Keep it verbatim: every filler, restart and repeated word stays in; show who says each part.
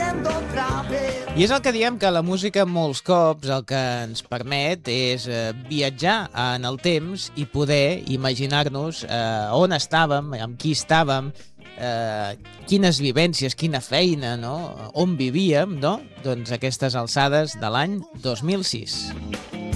Speaker 1: I és el que diem, que la música molts cops el que ens permet és eh, viatjar en el temps i poder imaginar-nos eh, on estàvem, amb qui estàvem, eh, quines vivències, quina feina, no? On vivíem, no? Doncs aquestes alçades de l'any dos mil sis.